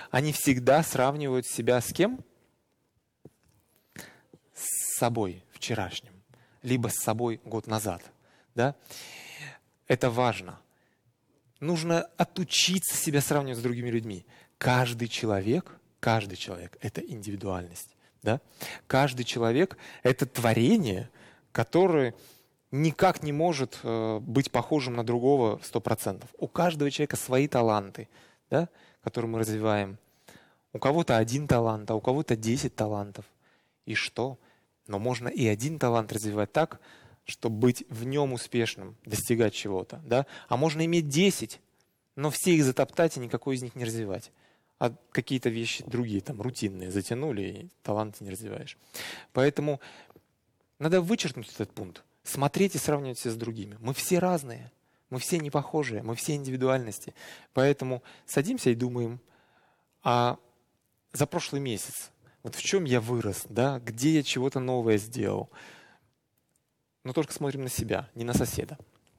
они всегда сравнивают себя с кем? С собой вчерашним, либо с собой год назад. Да? Это важно. Нужно отучиться себя сравнивать с другими людьми. Каждый человек – это индивидуальность. Да? Каждый человек – это творение, которое никак не может быть похожим на другого 100%. У каждого человека свои таланты, да, которые мы развиваем. У кого-то 1 талант, а у кого-то 10 талантов. И что? Но можно и 1 талант развивать так, чтобы быть в нем успешным, достигать чего-то. Да? А можно иметь 10, но все их затоптать и никакой из них не развивать. А какие-то вещи другие, там, рутинные, затянули, и таланты не развиваешь. Поэтому надо вычеркнуть этот пункт. Смотреть и сравнивать себя с другими. Мы все разные, мы все не похожие, мы все индивидуальности. Поэтому садимся и думаем, а за прошлый месяц, вот в чем я вырос, да, где я чего-то новое сделал. Но только смотрим на себя, не на соседа.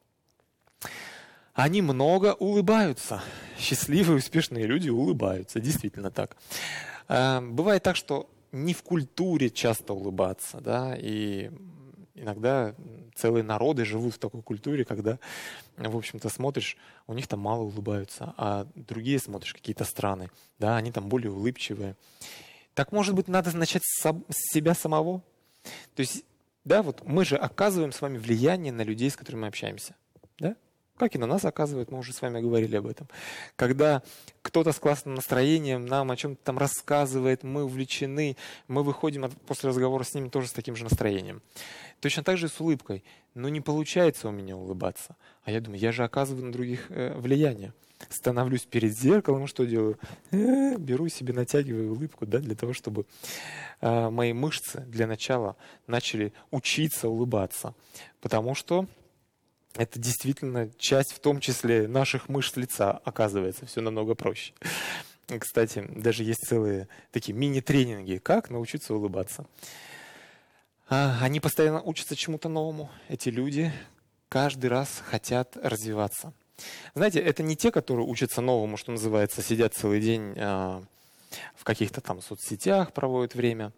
Они много улыбаются. Счастливые, успешные люди улыбаются. Действительно так. Бывает так, что не в культуре часто улыбаться, да, и иногда целые народы живут в такой культуре, когда, в общем-то, смотришь, у них там мало улыбаются, а другие смотришь, какие-то страны, да, они там более улыбчивые. Так, может быть, надо начать с себя самого? То есть, да, вот мы же оказываем с вами влияние на людей, с которыми мы общаемся, да? Как и на нас оказывают, мы уже с вами говорили об этом. Когда кто-то с классным настроением нам о чем-то там рассказывает, мы увлечены, мы выходим после разговора с ними тоже с таким же настроением. Точно так же и с улыбкой. Но не получается у меня улыбаться. А я думаю, я же оказываю на других влияние. Становлюсь перед зеркалом, что делаю? Беру себе, натягиваю улыбку, да, для того, чтобы мои мышцы для начала начали учиться улыбаться. Потому что это действительно часть, в том числе, наших мышц лица, оказывается, все намного проще. Кстати, даже есть целые такие мини-тренинги, как научиться улыбаться. Они постоянно учатся чему-то новому. Эти люди каждый раз хотят развиваться. Знаете, это не те, которые учатся новому, что называется, сидят целый день в каких-то там соцсетях, проводят время.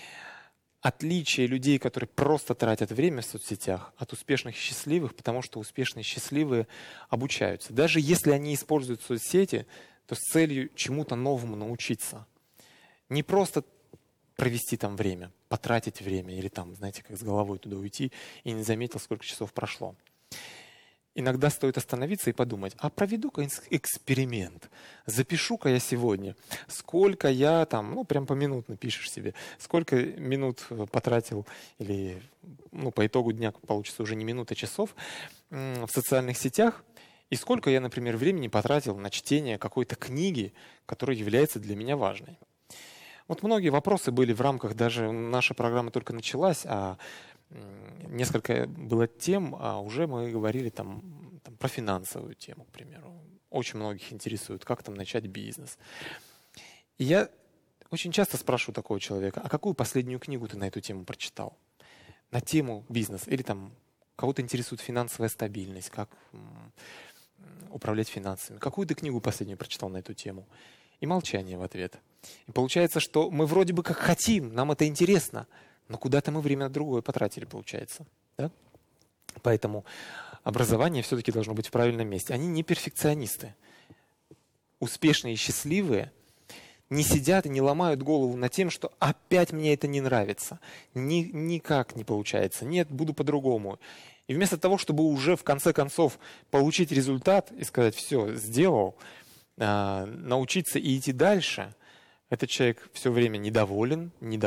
Отличие людей, которые просто тратят время в соцсетях, от успешных и счастливых, потому что успешные и счастливые обучаются. Даже если они используют соцсети, то с целью чему-то новому научиться. Не просто провести там время, потратить время, или там, знаете, как с головой туда уйти, и не заметил, сколько часов прошло. Иногда стоит остановиться и подумать, а проведу-ка эксперимент. Запишу-ка я сегодня, сколько я там, ну, прям поминутно пишешь себе, сколько минут потратил, или, ну, по итогу дня получится уже не минут, а часов в социальных сетях, и сколько я, например, времени потратил на чтение какой-то книги, которая является для меня важной. Вот многие вопросы были в рамках, даже наша программа только началась, а несколько было тем, а уже мы говорили там про финансовую тему, к примеру. Очень многих интересует, как там начать бизнес. И я очень часто спрашиваю такого человека, а какую последнюю книгу ты на эту тему прочитал? На тему бизнес. Или там кого-то интересует финансовая стабильность, как управлять финансами. Какую ты книгу последнюю прочитал на эту тему? И молчание в ответ. И получается, что мы вроде бы как хотим, нам это интересно, но куда-то мы время другое потратили, получается. Да? Поэтому образование все-таки должно быть в правильном месте. Они не перфекционисты. Успешные и счастливые не сидят и не ломают голову над тем, что опять мне это не нравится. Никак не получается. Нет, буду по-другому. И вместо того, чтобы уже в конце концов получить результат и сказать, все, сделал, научиться и идти дальше, этот человек все время недоволен.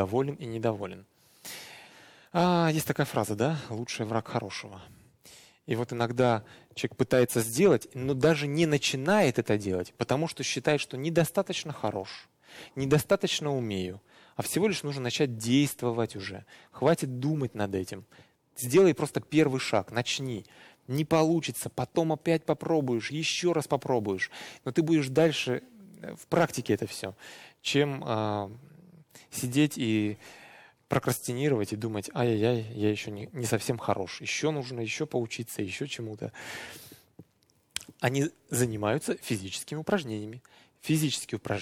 Есть такая фраза, да? Лучший враг хорошего. И вот иногда человек пытается сделать, но даже не начинает это делать, потому что считает, что недостаточно хорош, недостаточно умею, а всего лишь нужно начать действовать уже. Хватит думать над этим. Сделай просто первый шаг, начни. Не получится, потом опять попробуешь, еще раз попробуешь. Но ты будешь дальше в практике это все, чем сидеть и прокрастинировать и думать, ай-яй-яй, я еще не совсем хорош, еще нужно еще поучиться, еще чему-то. Они занимаются физическими упражнениями. Физические упражнения